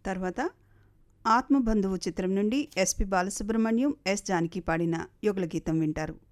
తర్వాత ఆత్మబంధువు చిత్రం నుండి ఎస్పి బాలసుబ్రహ్మణ్యం, ఎస్ జానకి పాడిన యుగళగీతం వింటారు.